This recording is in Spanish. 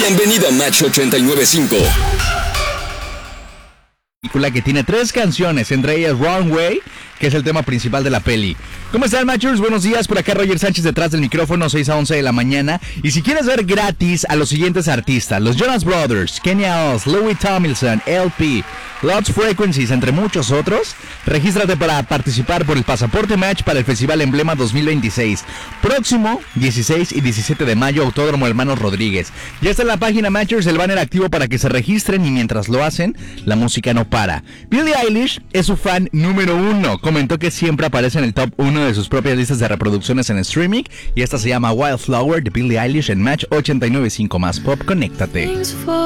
Bienvenido a Match 89.5. Película que tiene 3 canciones, entre ellas Wrong Way, que es el tema principal de la peli. ¿Cómo están, Matchers? Buenos días, por acá Roger Sánchez detrás del micrófono, 6 a 11 de la mañana. Y si quieres ver gratis a los siguientes artistas, los Jonas Brothers, Kenya Oz, Louis Tomlinson, LP, Lost Frequencies, entre muchos otros, regístrate para participar por el Pasaporte Match para el Festival Emblema 2026. Próximo 16 y 17 de mayo, Autódromo Hermanos Rodríguez. Ya está en la página Matchers el banner activo para que se registren y mientras lo hacen, la música no para. Billie Eilish es su fan número 1. Comentó que siempre aparece en el top 1 de sus propias listas de reproducciones en streaming y esta se llama Wildflower de Billie Eilish en Match 89.5 más Pop. Conéctate.